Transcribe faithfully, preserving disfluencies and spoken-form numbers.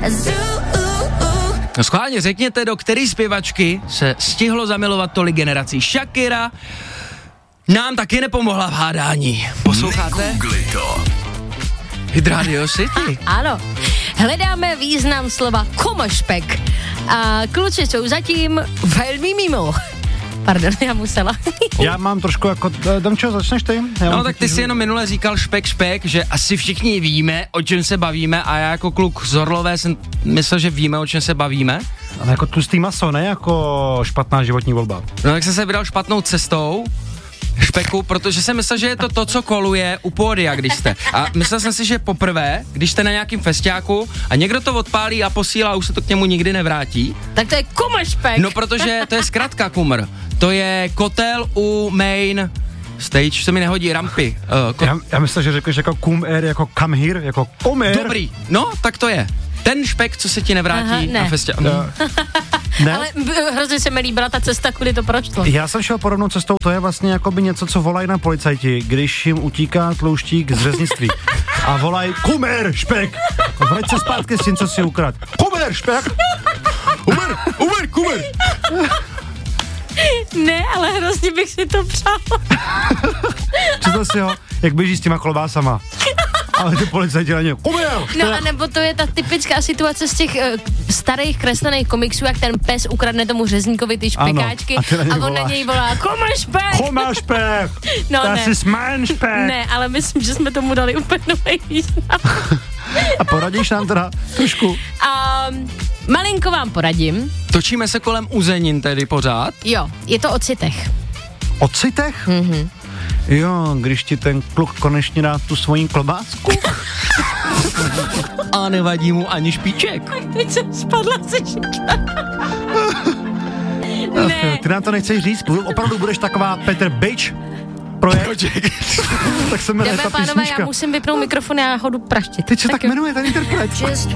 No schválně řekněte, do který zpěvačky se stihlo zamilovat tolik generací. Shakira nám taky nepomohla v hádání. Posloucháte? Negoogli to. Hit Radio City. Ano. Hledáme význam slova komošpek. A kluci jsou zatím velmi mimo. Pardon, já musela. Já mám trošku jako, Domčo, začneš ty? Já No tak ty si jenom minule říkal špek, špek, že asi všichni víme, o čem se bavíme a já jako kluk z Orlové jsem myslel, že víme, o čem se bavíme. Ale jako tlustý maso, ne jako špatná životní volba. No tak jsem se vydal špatnou cestou, špeku, protože jsem myslel, že je to to, co koluje u pódia, když jste. A myslel jsem si, že poprvé, když jste na nějakým festiáku a někdo to odpálí a posílá a už se to k němu nikdy nevrátí. Tak to je komošpek. No protože to je zkratka kumr. To je kotel u main stage, se mi nehodí, rampy. Uh, ko- Já, já myslím, že řekneš jako come here, jako come here, jako come here. Dobrý, no tak to je. Ten špek, co se ti nevrátí. Aha, ne. Na festiáku. No. Ne? Ale b- hrozně se mi líbila ta cesta, kudy to prošlo. Já jsem šel podobnou cestou, to je vlastně jakoby něco, co volají na policajti, když jim utíká tlouštík z řeznictví. A volají, kumer, špek! Vrať se zpátky s tím, co si ukrad. Kumer, špek! Umer, umer, kumer! Ne, ale hrozně bych si to přál. Představ si ho, jak běží s těma klobásama. Ale ty policajti na něj, kumer! No a nebo to je ta typická situace z těch uh, starých kreslených komiksů, jak ten pes ukradne tomu řezníkovi ty špekáčky Ano, a, a on voláš. na něj volá komošpek! Kumer, špek! No To ne. jsi smán, špek! Ne, ale myslím, že jsme tomu dali úplně nový význam. A poradíš nám teda trošku? Um, malinko vám poradím. Točíme se kolem uzenin tedy pořád. Jo, je to o citech. O citech? Mhm. Jo, když ti ten kluk konečně dá tu svoji klobásku. A nevadí mu ani špiček. Teď jsem spadla se šikla. Ne. Ty nám to nechceš říct? Opravdu budeš taková Petr Bič? Projekt? Tak se jmenuje Dámy ta a pánové, já písnička. musím vypnout mikrofon, já ho jdu praštit. Ty co tak jmenuje ten interpret?